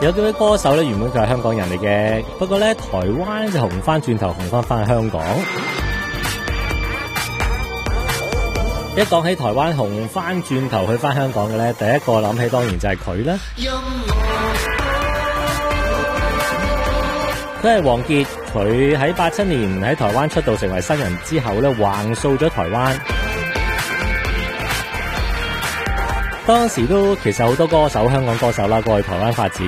有幾位歌手咧，原本佢係香港人嚟嘅，不過咧台灣就紅翻轉頭，紅翻香港。一講起台灣紅翻轉頭去翻香港嘅咧，第一個諗起當然就係佢啦。佢係王傑，佢喺87年喺台灣出道成為新人之後咧，橫掃咗台灣。當時都其實好多歌手，香港歌手啦，過去台灣發展。